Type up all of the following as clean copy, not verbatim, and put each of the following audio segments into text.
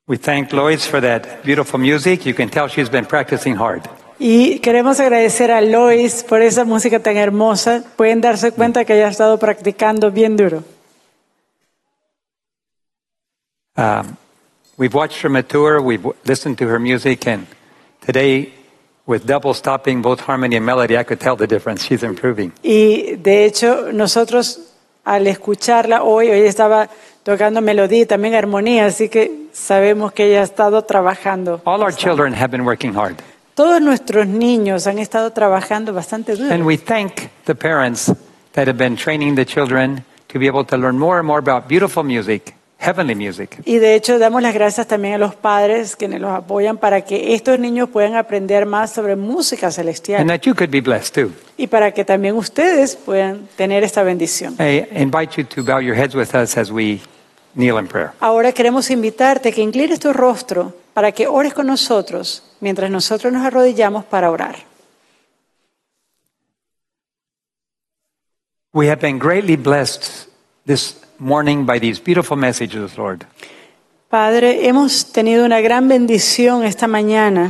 We thank Lois for that beautiful music. You can tell she's been practicing hard. Y queremos agradecer a Lois por esa música tan hermosa. Pueden darse cuenta que ella ha estado practicando bien duro. We've watched her mature, we've listened to her music, and today, with double stopping both harmony and melody, I could tell the difference. She's improving. Y de hecho, nosotros al escucharla hoy estaba tocando melodía y también armonía, así que sabemos que ella ha estado trabajando. All our children have been working hard. Todos nuestros niños han estado trabajando bastante duro. And we thank the parents that have been training the children to be able to learn more and more about beautiful music, heavenly music. Y de hecho damos las gracias también a los padres que nos apoyan para que estos niños puedan aprender más sobre música celestial. And that you could be blessed too. Y para que también ustedes puedan tener esta bendición. I invite you to bow your heads with us as we kneel in prayer. Ahora queremos invitarte a que inclines tu rostro para que ores con nosotros mientras nosotros nos arrodillamos para orar. We have been greatly blessed this morning by these beautiful messages, Lord. Padre, hemos tenido una gran bendición esta mañana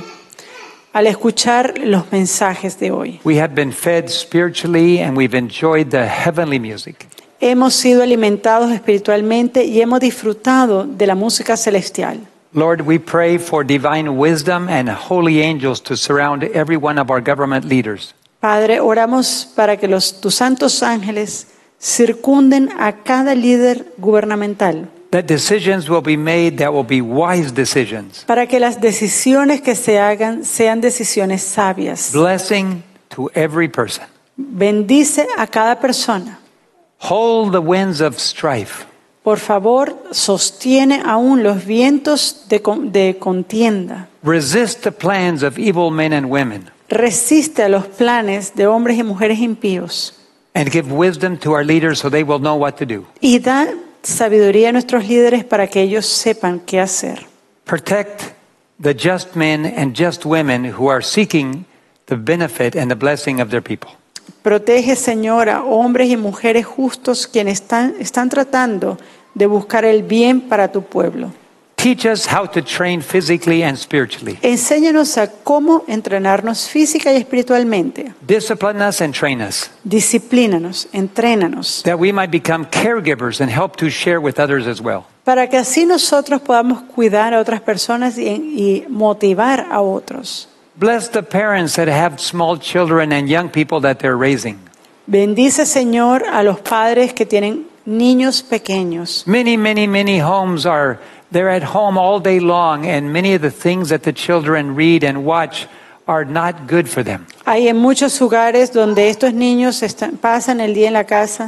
al escuchar los mensajes de hoy. We have been fed spiritually and we've enjoyed the heavenly music. Hemos sido alimentados espiritualmente y hemos disfrutado de la música celestial. Lord, we pray for divine wisdom and holy angels to surround every one of our government leaders. Padre, oramos para que tus santos ángeles circunden a cada líder gubernamental. That decisions will be made that will be wise decisions. Para que las decisiones que se hagan sean decisiones sabias. Blessing to every person. Bendice a cada persona. Hold the winds of strife. Por favor, sostiene aún los vientos de contienda. Resist the plans of evil men and women. Resiste a los planes de hombres y mujeres impíos. And give wisdom to our leaders so they will know what to do. Y da sabiduría a nuestros líderes para que ellos sepan qué hacer. Protect the just men and just women who are seeking the benefit and the blessing of their people. Protege, Señor, a hombres y mujeres justos quienes están tratando de buscar el bien para tu pueblo. Teach us how to train physically and spiritually. Enséñanos a cómo entrenarnos física y espiritualmente. Discipline us and train us. Disciplínanos, entrénanos. That we might become caregivers and help to share with others as well. Para que así nosotros podamos cuidar a otras personas y motivar a otros. Bless the parents that have small children and young people that they're raising. Bendice, Señor, a los padres que tienen niños pequeños. Many homes they're at home all day long, and many of the things that the children read and watch are not good for them. Hay en muchos hogares donde estos niños pasan el día en la casa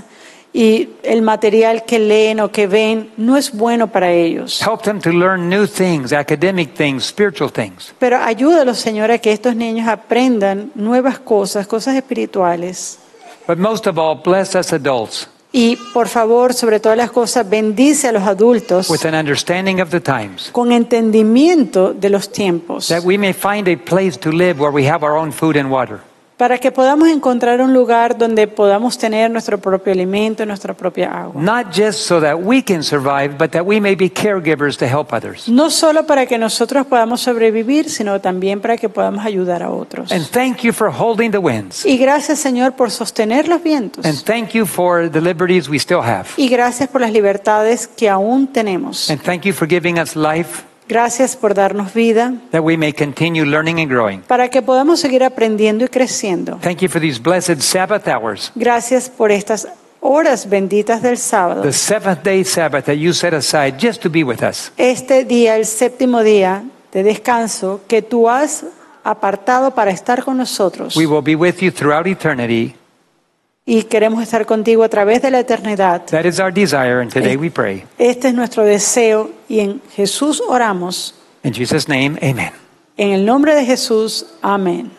y el material que leen o que ven no es bueno para ellos. Help them to learn new things, academic things, spiritual things. Pero ayúdalos, Señor, a que estos niños aprendan nuevas cosas espirituales. But most of all, bless us adults. Y por favor, sobre todas las cosas, bendice a los adultos with an understanding of the times. con entendimiento de los tiempos. That we may find a place to live where we have our own food and water. Para que podamos encontrar un lugar donde podamos tener nuestro propio alimento, nuestra propia agua. Not just so that we can survive, but that we may be caregivers to help others. No solo para que nosotros podamos sobrevivir, sino también para que podamos ayudar a otros. And thank you for holding the winds. Y gracias, Señor, por sostener los vientos. And thank you for the liberties we still have. Y gracias por las libertades que aún tenemos. And thank you for giving us life. Gracias por darnos vida. That we may continue learning and growing. Para que podamos seguir aprendiendo y creciendo. Thank you for these blessed Sabbath hours. Gracias por estas horas benditas del sábado. The seventh day Sabbath that you set aside just to be with us. Este día, el séptimo día de descanso que tú has apartado para estar con nosotros. We will be with you throughout eternity. Y queremos estar contigo a través de la eternidad. That is our desire, and today we pray. Este es nuestro deseo y en Jesús oramos. In Jesus' name, amen. En el nombre de Jesús, amén.